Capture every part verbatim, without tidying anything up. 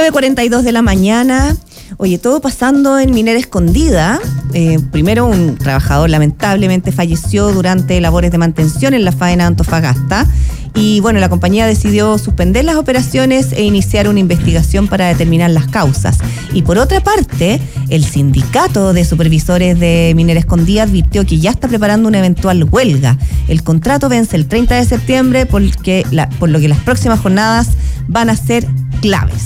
nueve cuarenta y dos de la mañana. Oye, todo pasando en Minera Escondida. Eh, primero, un trabajador lamentablemente falleció durante labores de mantención en la faena de Antofagasta. Y bueno, la compañía decidió suspender las operaciones e iniciar una investigación para determinar las causas. Y por otra parte, el sindicato de supervisores de Minera Escondida advirtió que ya está preparando una eventual huelga. El contrato vence el treinta de septiembre, porque la, por lo que las próximas jornadas van a ser claves.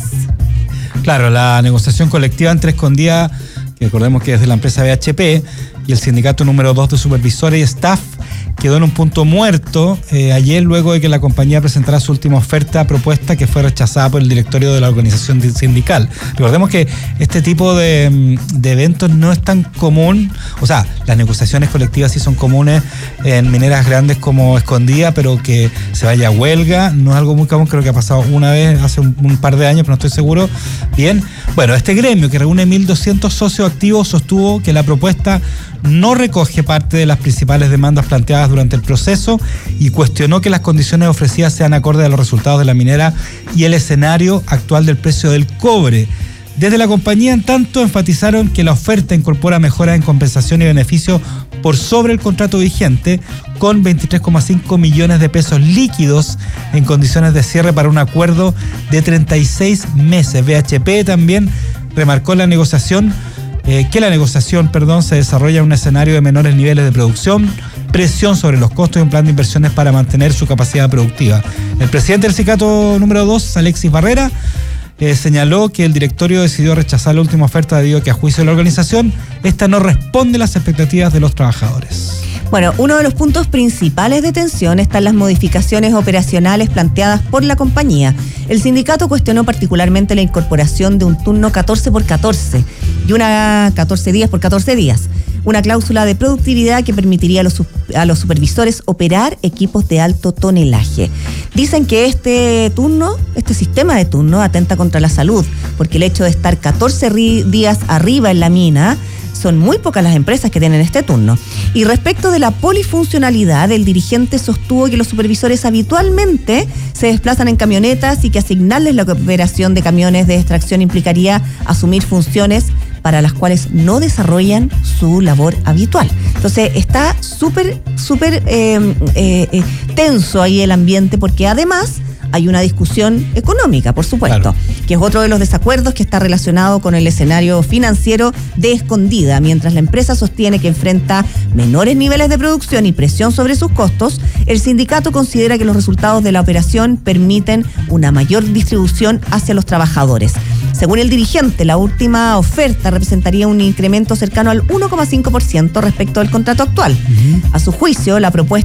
Claro, la negociación colectiva entre Escondida, que recordemos que es de la empresa B H P, y el sindicato número dos de supervisores y staff, quedó en un punto muerto eh, ayer, luego de que la compañía presentara su última oferta propuesta, que fue rechazada por el directorio de la organización sindical. Recordemos que este tipo de, de eventos no es tan común, o sea, las negociaciones colectivas sí son comunes en mineras grandes como Escondida, pero que se vaya a huelga no es algo muy común. Creo que ha pasado una vez hace un, un par de años, pero no estoy seguro. Bien, bueno, este gremio, que reúne mil doscientos socios activos, sostuvo que la propuesta no recoge parte de las principales demandas planteadas durante el proceso y cuestionó que las condiciones ofrecidas sean acordes a los resultados de la minera y el escenario actual del precio del cobre. Desde la compañía, en tanto, enfatizaron que la oferta incorpora mejoras en compensación y beneficio por sobre el contrato vigente, con veintitrés coma cinco millones de pesos líquidos en condiciones de cierre para un acuerdo de treinta y seis meses. B H P también remarcó la negociación Eh, que la negociación, perdón, se desarrolla en un escenario de menores niveles de producción, presión sobre los costos y un plan de inversiones para mantener su capacidad productiva. El presidente del sindicato número dos, Alexis Barrera, eh, señaló que el directorio decidió rechazar la última oferta debido a que, a juicio de la organización, esta no responde a las expectativas de los trabajadores. Bueno, uno de los puntos principales de tensión están las modificaciones operacionales planteadas por la compañía. El sindicato cuestionó particularmente la incorporación de un turno catorce por catorce y una catorce días por catorce días, una cláusula de productividad que permitiría a los, a los supervisores operar equipos de alto tonelaje. Dicen que este turno, este sistema de turno atenta contra la salud, porque el hecho de estar catorce ri- días arriba en la mina, son muy pocas las empresas que tienen este turno. Y respecto de la polifuncionalidad, el dirigente sostuvo que los supervisores habitualmente se desplazan en camionetas y que asignarles la operación de camiones de extracción implicaría asumir funciones para las cuales no desarrollan su labor habitual. Entonces está súper, súper eh, eh, eh, tenso ahí el ambiente, porque además hay una discusión económica, por supuesto, claro, que es otro de los desacuerdos que está relacionado con el escenario financiero de Escondida. Mientras la empresa sostiene que enfrenta menores niveles de producción y presión sobre sus costos, el sindicato considera que los resultados de la operación permiten una mayor distribución hacia los trabajadores. Según el dirigente, la última oferta representaría un incremento cercano al uno coma cinco por ciento respecto al contrato actual. Uh-huh. A su juicio, la propuesta